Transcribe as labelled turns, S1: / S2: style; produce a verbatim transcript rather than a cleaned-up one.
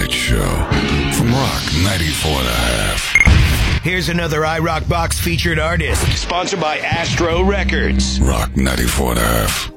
S1: Night Show from Rock ninety-four and a half.
S2: Here's another iRock Box featured artist, sponsored by Astro Records.
S1: Rock ninety-four and a half.